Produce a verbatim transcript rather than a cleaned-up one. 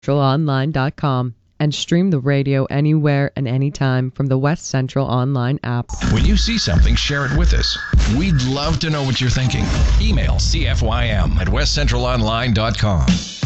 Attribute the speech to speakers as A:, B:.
A: online dot com and stream the radio anywhere and anytime from the West Central Online app.
B: When you see something, share it with us. We'd love to know what you're thinking. Email C F Y M at west central online dot com.